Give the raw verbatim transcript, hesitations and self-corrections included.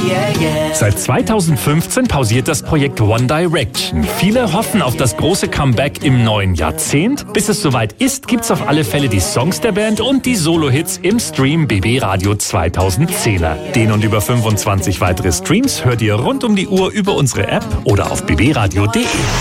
Seit zweitausendfünfzehn pausiert das Projekt One Direction. Viele hoffen auf das große Comeback im neuen Jahrzehnt. Bis es soweit ist, gibt's auf alle Fälle die Songs der Band und die Solo-Hits im Stream B B Radio zweitausendzehner. Den und über fünfundzwanzig weitere Streams hört ihr rund um die Uhr über unsere App oder auf b b radio punkt d e.